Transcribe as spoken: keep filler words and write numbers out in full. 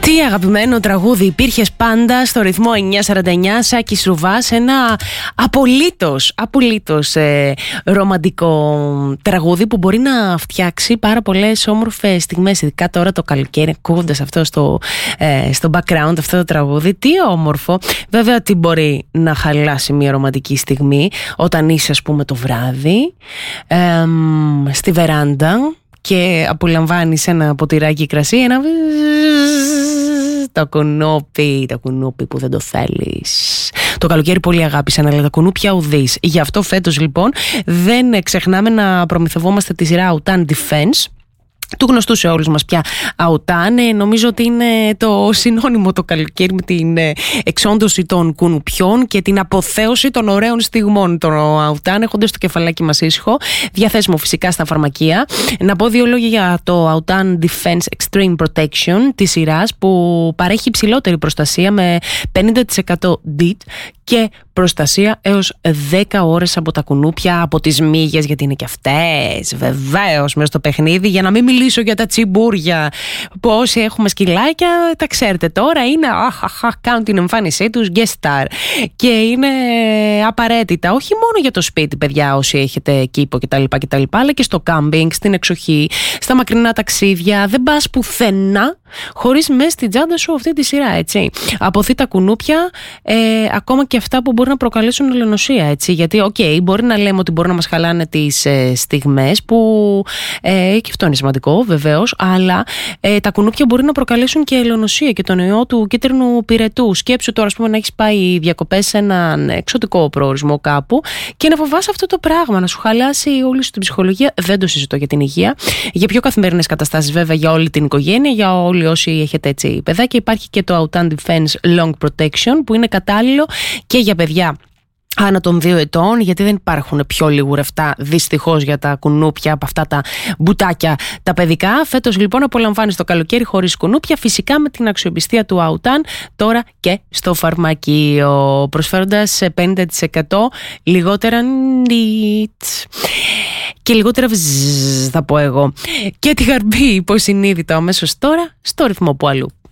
Τι αγαπημένο τραγούδι, υπήρχες πάντα στο ρυθμό εννιά σαράντα εννιά, Σάκης Ρουβάς, ένα απολύτως, απολύτως ε, ρομαντικό τραγούδι που μπορεί να φτιάξει πάρα πολλές όμορφες στιγμές, ειδικά τώρα το καλοκαίρι, ακούγοντας αυτό στο, ε, στο background, αυτό το τραγούδι. Τι όμορφο. Βέβαια ότι μπορεί να χαλάσει μια ρομαντική στιγμή όταν είσαι, ας πούμε, το βράδυ ε, στη βεράντα και απολαμβάνεις ένα ποτηράκι κρασί, ένα το κουνούπι, το κουνούπι που δεν το θέλεις. Το καλοκαίρι πολύ αγάπησαν, αλλά τα κουνούπια ουδείς. Γι' αυτό φέτος λοιπόν δεν ξεχνάμε να προμηθευόμαστε τη σειρά Autan Defense, του γνωστού σε όλους μας πια Autan. Νομίζω ότι είναι το συνώνυμο το καλοκαίρι με την εξόντωση των κουνουπιών και την αποθέωση των ωραίων στιγμών. Το Autan, έχοντας το κεφαλάκι μας ήσυχο, διαθέσιμο φυσικά στα φαρμακεία. Να πω δύο λόγια για το Autan Defense Extreme Protection της σειράς, που παρέχει υψηλότερη προστασία με πενήντα τοις εκατό ντι άι και προστασία έως δέκα ώρες από τα κουνούπια, από τις μύγες, γιατί είναι και αυτές βεβαίως μέσα στο παιχνίδι. Για να μην μιλήσω για τα τσιμπούρια, που όσοι έχουμε σκυλάκια τα ξέρετε τώρα, είναι αχαχα, κάνουν την εμφάνισή τους guest star και είναι απαραίτητα όχι μόνο για το σπίτι, παιδιά, όσοι έχετε κήπο κτλ, κτλ, αλλά και στο κάμπινγκ, στην εξοχή, στα μακρινά ταξίδια. Δεν πας πουθενά χωρίς μέσα στην τσάντα σου αυτή τη σειρά, έτσι. Αποθεί τα κουνούπια, ε, ακόμα και αυτά που μπορεί να προκαλέσουν ελαιονοσία, έτσι. Γιατί, οκ, okay, μπορεί να λέμε ότι μπορεί να μας χαλάνε τις ε, στιγμές, που ε, και αυτό είναι σημαντικό, βεβαίως, αλλά ε, τα κουνούπια μπορεί να προκαλέσουν και ελαιονοσία και τον ιό του κίτρινου πυρετού. Σκέψου τώρα, ας πούμε, να έχεις πάει διακοπές σε έναν εξωτικό προορισμό κάπου και να φοβάσαι αυτό το πράγμα, να σου χαλάσει όλη σου την ψυχολογία. Δεν το συζητώ για την υγεία. Για πιο καθημερινές καταστάσεις, βέβαια, για όλη την οικογένεια, για όλοι όσοι έχετε έτσι παιδάκια, υπάρχει και το Autan Defense Long Protection, που είναι κατάλληλο και για παιδιά άνω των δύο ετών, γιατί δεν υπάρχουν πιο λιγουρευτά δυστυχώς για τα κουνούπια από αυτά τα μπουτάκια τα παιδικά. Φέτος λοιπόν απολαμβάνεις το καλοκαίρι χωρίς κουνούπια, φυσικά με την αξιοπιστία του Autan, τώρα και στο φαρμακείο, προσφέροντας πενήντα τοις εκατό λιγότερα νιτ και λιγότερα βζζ, θα πω εγώ, και τη χαρμπή υποσυνείδητα αμέσως τώρα στο ρυθμό που αλλού.